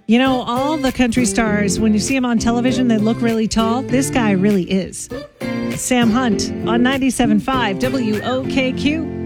You know, all the country stars, when you see them on television, they look really tall. This guy really is. Sam Hunt on 97.5 WOKQ.